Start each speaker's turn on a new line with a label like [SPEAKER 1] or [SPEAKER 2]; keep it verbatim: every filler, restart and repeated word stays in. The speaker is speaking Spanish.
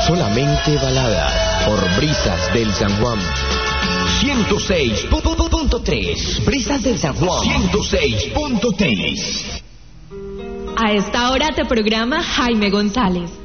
[SPEAKER 1] Solamente baladas por Brisas del San Juan. ciento seis punto tres. Brisas del San Juan. ciento seis punto tres.
[SPEAKER 2] A esta hora te programa Jaime González.